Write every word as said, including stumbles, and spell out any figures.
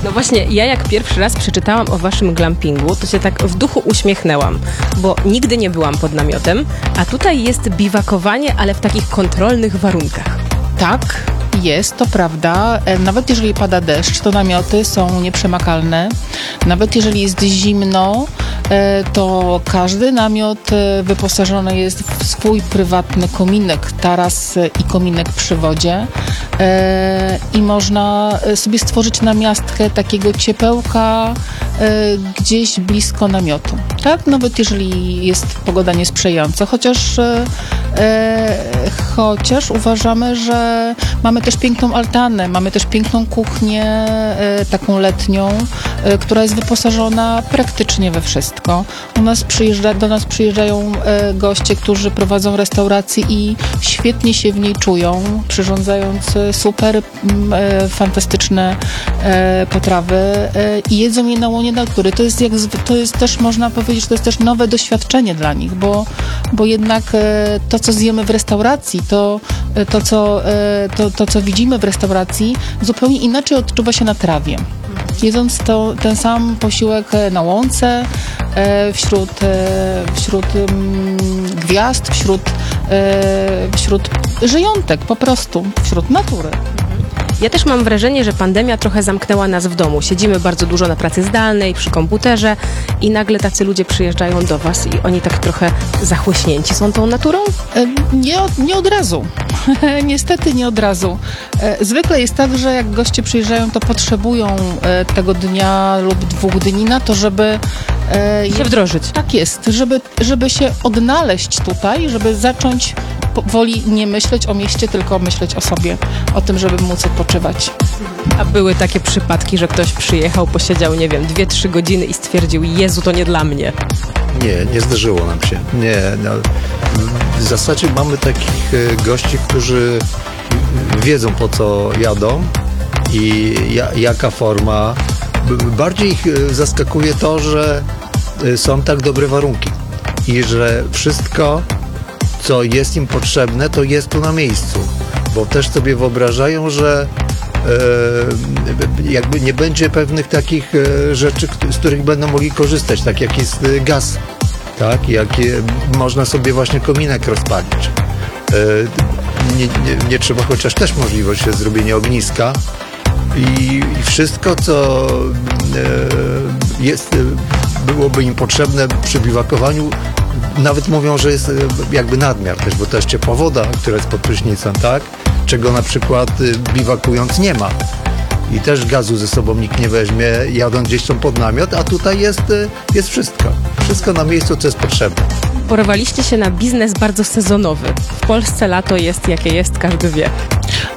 No właśnie, ja jak pierwszy raz przeczytałam o waszym glampingu, to się tak w duchu uśmiechnęłam, bo nigdy nie byłam pod namiotem, a tutaj jest biwakowanie, ale w takich kontrolnych warunkach. Tak, jest, to prawda. E, Nawet jeżeli pada deszcz, to namioty są nieprzemakalne. Nawet jeżeli jest zimno, e, to każdy namiot e, wyposażony jest w swój prywatny kominek, taras e, i kominek przy wodzie. E, I można e, sobie stworzyć namiastkę takiego ciepełka e, gdzieś blisko namiotu. Tak, nawet jeżeli jest pogoda niesprzyjająca, chociaż e, e, chociaż uważamy, że mamy też piękną altanę, mamy też piękną kuchnię, e, taką letnią, e, która jest wyposażona praktycznie we wszystko. U nas przyjeżdża, do nas przyjeżdżają e, goście, którzy prowadzą restaurację i świetnie się w niej czują, przyrządzając e, super m, e, fantastyczne e, potrawy e, i jedzą je na łonie natury. To jest, jak, zwy- to jest też, można powiedzieć, że to jest też nowe doświadczenie dla nich, bo, bo jednak e, to, co zjemy w restauracji, to, e, to, co, e, to, to, co widzimy w restauracji, zupełnie inaczej odczuwa się na trawie. Jedząc to, ten sam posiłek na łące, e, wśród, e, wśród mm, gwiazd, wśród, e, wśród żyjątek po prostu, wśród natury. Ja też mam wrażenie, że pandemia trochę zamknęła nas w domu. Siedzimy bardzo dużo na pracy zdalnej, przy komputerze i nagle tacy ludzie przyjeżdżają do was i oni tak trochę zachłyśnięci są tą naturą? E, Nie, od- nie od razu. Niestety nie od razu. E, Zwykle jest tak, że jak goście przyjeżdżają, to potrzebują e, tego dnia lub dwóch dni na to, żeby e, Się wdrożyć. Tak jest, żeby, żeby się odnaleźć tutaj, żeby zacząć powoli nie myśleć o mieście, tylko myśleć o sobie, o tym, żeby móc odpoczywać. A były takie przypadki, że ktoś przyjechał, posiedział, nie wiem, dwie, trzy godziny i stwierdził, Jezu, to nie dla mnie. Nie, nie zdarzyło nam się. Nie, no, w zasadzie mamy takich e, gości, którzy wiedzą, po co jadą i ja, jaka forma. B- Bardziej ich e, zaskakuje to, że e, są tak dobre warunki i że wszystko, co jest im potrzebne, to jest tu na miejscu. Bo też sobie wyobrażają, że e, jakby nie będzie pewnych takich e, rzeczy, k- z których będą mogli korzystać, tak jak jest e, gaz, tak, jak e, można sobie właśnie kominek rozpalić. E, nie, nie, nie trzeba, chociaż też możliwość jest zrobienia ogniska i, i wszystko, co e, jest, e, byłoby im potrzebne przy biwakowaniu. Nawet mówią, że jest e, jakby nadmiar też, bo to jest ciepła woda, która jest pod prysznicem, tak? Czego na przykład y, biwakując nie ma. I też gazu ze sobą nikt nie weźmie, jadąc gdzieś tam pod namiot, a tutaj jest, y, jest wszystko. Wszystko na miejscu, co jest potrzebne. Porwaliście się na biznes bardzo sezonowy. W Polsce lato jest, jakie jest, każdy wie.